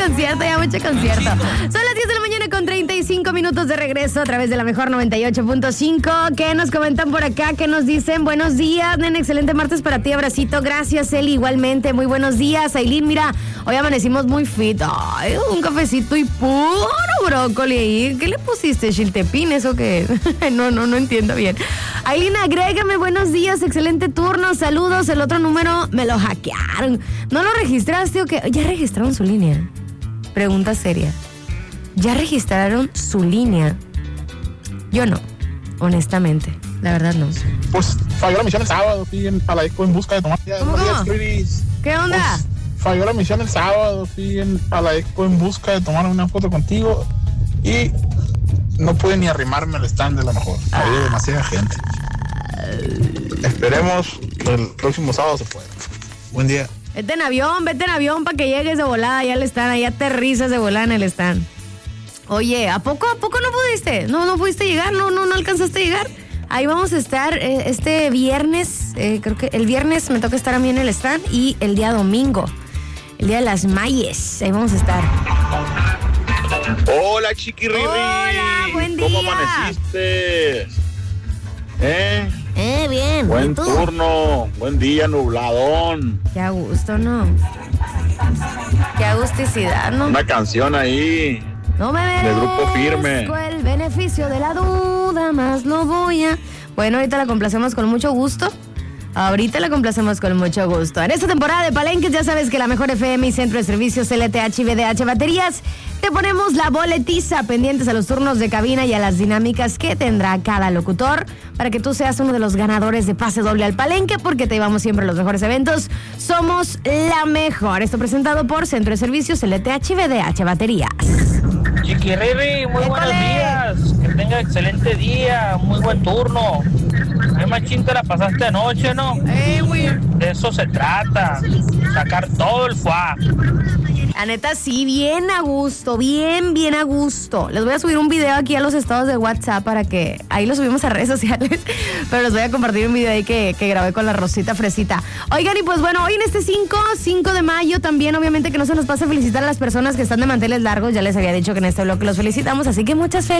concierto. Son las 10 de la mañana con 35 minutos de regreso a través de la mejor 98.5. ¿Qué nos comentan por acá? ¿Qué nos dicen? Buenos días, nene, excelente martes para ti, abracito. Gracias, Eli, igualmente. Muy buenos días, Ailín. Mira, hoy amanecimos muy fit. Ay, un cafecito y puro brócoli ahí. ¿Qué le pusiste, chiltepín? ¿Eso qué? No entiendo bien. Ailín, agrégame, buenos días, excelente turno, saludos. El otro número me lo hackearon. ¿No lo registraste o qué? ¿Ya registraron su línea? Pregunta seria. ¿Ya registraron su línea? Yo no, honestamente. La verdad no. Pues falló la misión el sábado, fui en Paladisco en busca de tomar. ¿Cómo? ¿Qué onda? Pues, falló la misión el sábado, fui en Paladisco en busca de tomar una foto contigo y no pude ni arrimarme al stand de la mejor. Había demasiada gente. Esperemos que el próximo sábado se pueda. Buen día. Vete en avión para que llegues de volada ya al stand, ahí aterrizas de volada en el stand. Oye, ¿a poco no pudiste? ¿No pudiste llegar? ¿No alcanzaste a llegar? Ahí vamos a estar este viernes, creo que el viernes me toca estar a mí en el stand y el día domingo, el día de las Mayes, ahí vamos a estar. Hola, chiquirri. Hola, buen día. ¿Cómo amaneciste? Bien. Buen turno, buen día, nubladón. Qué a gusto, ¿no? Qué agusticidad, ¿no? Una canción ahí. No me merezco de Grupo Firme. El beneficio de la duda, más lo voy a... Bueno, ahorita la complacemos con mucho gusto. En esta temporada de Palenques ya sabes que la mejor FM y Centro de Servicios LTH y VDH Baterías te ponemos la boletiza, pendientes a los turnos de cabina y a las dinámicas que tendrá cada locutor para que tú seas uno de los ganadores de pase doble al Palenque, porque te llevamos siempre a los mejores eventos. Somos la mejor. Esto presentado por Centro de Servicios LTH y VDH Baterías. Chiquirri, muy buenos días. Que tenga excelente día, muy buen turno. Qué machín te la pasaste anoche, ¿no? Güey. De eso se trata, sacar todo el fuá. La neta, sí, bien a gusto. Les voy a subir un video aquí a los estados de WhatsApp para que... Ahí lo subimos a redes sociales, pero les voy a compartir un video ahí que grabé con la Rosita Fresita. Oigan, y pues bueno, hoy en este 5 de mayo también, obviamente, que no se nos pase felicitar a las personas que están de manteles largos. Ya les había dicho que en este bloque los felicitamos, así que muchas felicidades.